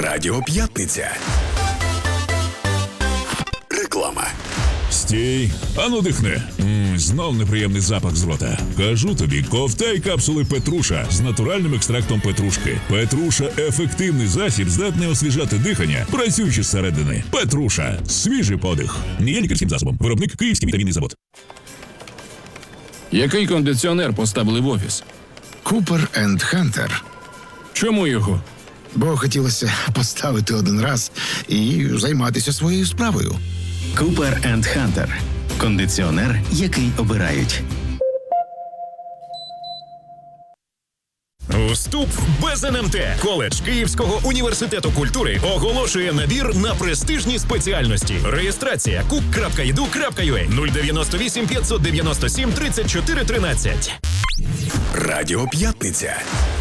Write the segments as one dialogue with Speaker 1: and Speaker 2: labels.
Speaker 1: Радіо П'ятниця. Реклама.
Speaker 2: Стій, ану дихни. Знов неприємний запах з рота. Кажу тобі, ковтай капсули Петруша з натуральним екстрактом петрушки. Петруша – ефективний засіб, здатний освіжати дихання, працюючи зсередини. Петруша – свіжий подих. Не є лікарським засобом. Виробник Київський вітамінний завод.
Speaker 3: Який кондиціонер поставили в офіс?
Speaker 4: Купер енд Хантер.
Speaker 3: Чому його?
Speaker 4: Бо хотілося поставити один раз і займатися своєю справою.
Speaker 5: Купер енд Хантер. Кондиціонер, який обирають.
Speaker 6: Вступ без НМТ. Коледж Київського університету культури оголошує набір на престижні спеціальності. Реєстрація cook.edu.ua 098 597 34 13.
Speaker 1: Радіо П'ятниця.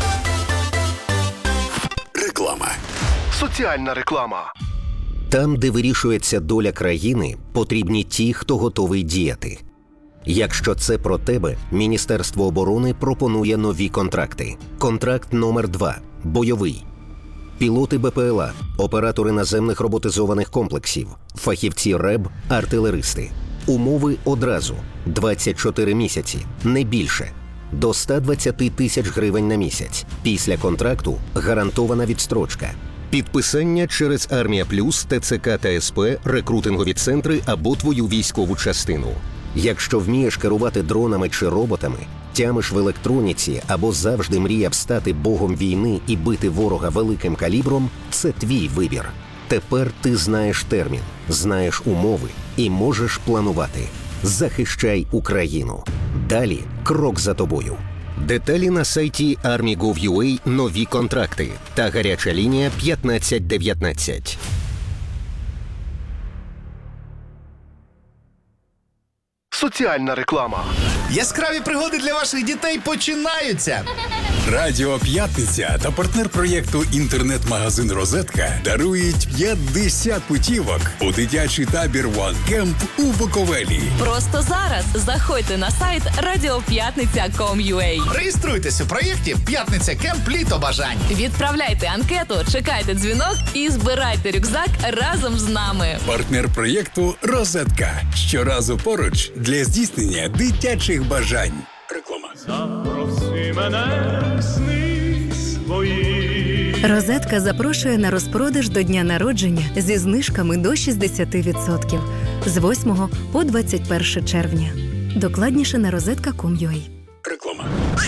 Speaker 1: Реклама.
Speaker 7: Соціальна реклама.
Speaker 8: Там, де вирішується доля країни, потрібні ті, хто готовий діяти. Якщо це про тебе, Міністерство оборони пропонує нові контракти. Контракт номер 2 – бойовий. Пілоти БПЛА, оператори наземних роботизованих комплексів, фахівці РЕБ, артилеристи. Умови одразу – 24 місяці, не більше. До 120 тисяч гривень на місяць. Після контракту гарантована відстрочка. Підписання через Армія Плюс, ТЦК та СП, рекрутингові центри або твою військову частину. Якщо вмієш керувати дронами чи роботами, тямиш в електроніці або завжди мріяв стати богом війни і бити ворога великим калібром, це твій вибір. Тепер ти знаєш термін, знаєш умови і можеш планувати. Захищай Україну. Далі крок за тобою. Деталі на сайті Army.gov.ua, нові контракти та гаряча лінія 1519.
Speaker 7: Соціальна реклама.
Speaker 9: Яскраві пригоди для ваших дітей починаються.
Speaker 1: Радіо П'ятниця та партнер проєкту інтернет-магазин «Розетка» дарують 50 путівок у дитячий табір One Camp у Буковелі.
Speaker 10: Просто зараз заходьте на сайт radiopятниця.com.ua.
Speaker 9: Реєструйтесь у проєкті «П'ятниця Кемп. Літо бажань».
Speaker 10: Відправляйте анкету, чекайте дзвінок і збирайте рюкзак разом з нами.
Speaker 1: Партнер проєкту «Розетка». Щоразу поруч для здійснення дитячих бажань. Реклама.
Speaker 11: Запроси мене в сни свої.
Speaker 12: Розетка запрошує на розпродаж до дня народження зі знижками до 60% з 8 по 21 червня. Докладніше на rozetka.com.ua.
Speaker 1: Реклама.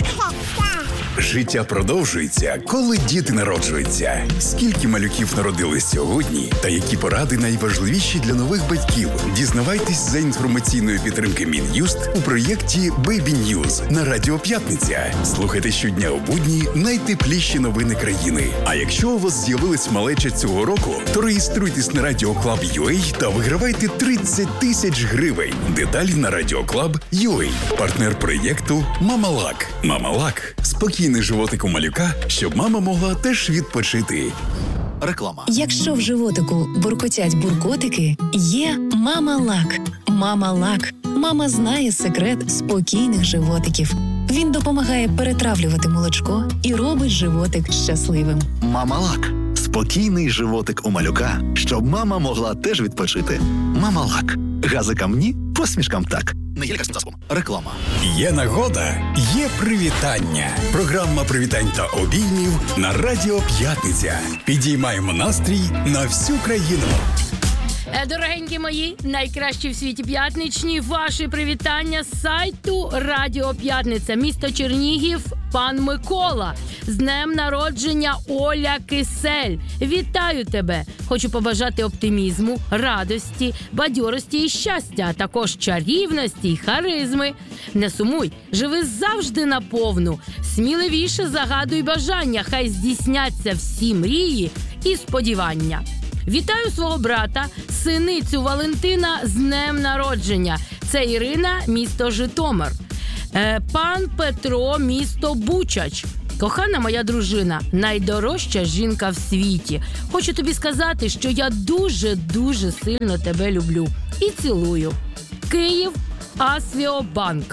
Speaker 1: Життя продовжується, коли діти народжуються. Скільки малюків народились сьогодні та які поради найважливіші для нових батьків? Дізнавайтесь за інформаційної підтримки Мін'юст у проєкті Baby News на Радіо П'ятниця. Слухайте щодня у будні найтепліші новини країни. А якщо у вас з'явилась малеча цього року, то реєструйтесь на Radio Club.ua та вигравайте 30 тисяч гривень. Деталі на Radio Club.ua. Партнер проєкту Мамалак. Мамалак – спокійний животик у малюка, щоб мама могла теж відпочити.
Speaker 9: Реклама.
Speaker 12: Якщо в животику буркотять буркотики, є Мамалак. Мамалак. Мама знає секрет спокійних животиків. Він допомагає перетравлювати молочко і робить животик щасливим.
Speaker 5: Мамалак. Спокійний животик у малюка, щоб мама могла теж відпочити. Мамалак. Газикам ні, посмішкам так.
Speaker 9: Не є лікарським засобом. Реклама.
Speaker 1: Є нагода, є привітання. Програма привітань та обіймів на Радіо П'ятниця. Підіймаємо настрій на всю країну.
Speaker 13: Дорогенькі мої, найкращі в світі п'ятничні, ваші привітання з сайту Радіо П'ятниця, місто Чернігів, пан Микола. З днем народження Оля Кисель. Вітаю тебе! Хочу побажати оптимізму, радості, бадьорості і щастя, а також чарівності й харизми. Не сумуй, живи завжди наповну. Сміливіше загадуй бажання, хай здійсняться всі мрії і сподівання. Вітаю свого брата, синицю Валентина з днем народження. Це Ірина, місто Житомир. Пан Петро, місто Бучач. Кохана моя дружина, найдорожча жінка в світі. Хочу тобі сказати, що я дуже сильно тебе люблю. І цілую. Київ, Асвіобанк.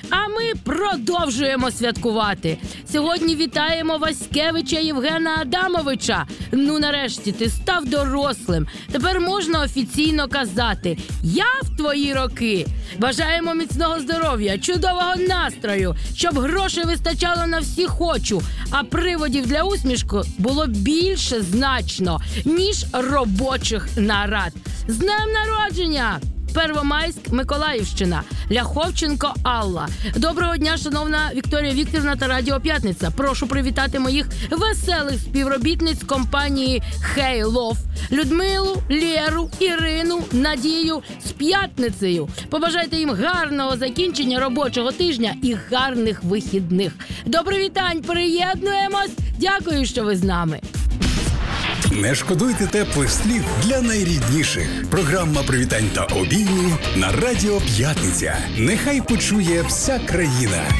Speaker 13: А ми продовжуємо святкувати. Сьогодні вітаємо Васькевича Євгена Адамовича. Ну, нарешті, ти став дорослим. Тепер можна офіційно казати «Я в твої роки». Бажаємо міцного здоров'я, чудового настрою, щоб грошей вистачало на всі хочу, а приводів для усмішки було більше значно, ніж робочих нарад. З днем народження! Первомайськ, Миколаївщина. Ляховченко Алла. Доброго дня, шановна Вікторія Вікторівна та Радіо П'ятниця. Прошу привітати моїх веселих співробітниць компанії Hey Love. Людмилу, Лєру, Ірину, Надію з п'ятницею. Побажайте їм гарного закінчення робочого тижня і гарних вихідних. До привітань, приєднуємось. Дякую, що ви з нами.
Speaker 1: Не шкодуйте теплих слів для найрідніших. Програма привітань та обіймів на Радіо П'ятниця. Нехай почує вся країна.